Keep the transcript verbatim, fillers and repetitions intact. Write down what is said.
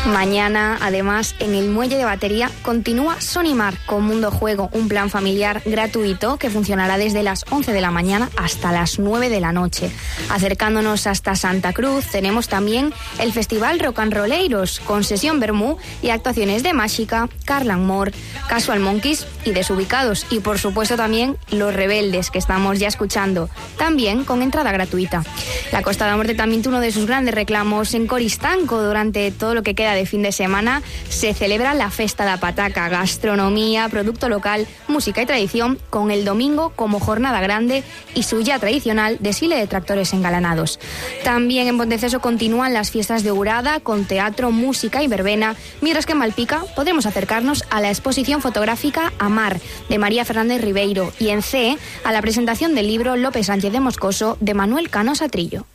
Mañana, además, en el Muelle de Batería continúa Sonimar con Mundo Juego, un plan familiar gratuito que funcionará desde las once de la mañana hasta las nueve de la noche. Acercándonos hasta Santa Cruz, tenemos también el Festival Rock and Rolleiros, con sesión vermú y actuaciones de Mágica, Carlan Moore, Casual Monkeys y Desubicados. Y por supuesto también Los Rebeldes, que estamos ya escuchando, también con entrada gratuita. La Costa da Morte también tuvo uno de sus grandes reclamos en Coristanco. Durante todo lo que queda de fin de semana se celebra la Festa da Pataca, gastronomía, producto local, música y tradición, con el domingo como jornada grande y su ya tradicional desfile de tractores engalanados. También en Ponteceso continúan las fiestas de Urada con teatro, música y verbena, mientras que en Malpica podremos acercarnos a la exposición fotográfica Amar de María Fernández Ribeiro y en C a la presentación del libro López Sánchez de Moscoso de Manuel Cano Satrillo.